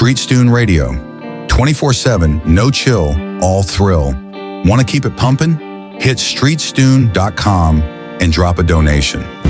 Street Stune Radio. 24/7, no chill, all thrill. Want to keep it pumping? Hit streetstune.com and drop a donation.